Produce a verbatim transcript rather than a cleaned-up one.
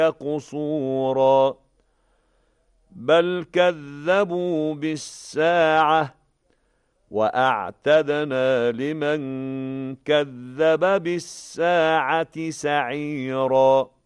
قصورا بل كذبوا بالساعة وأعتدنا لمن كذب بالساعة سعيرا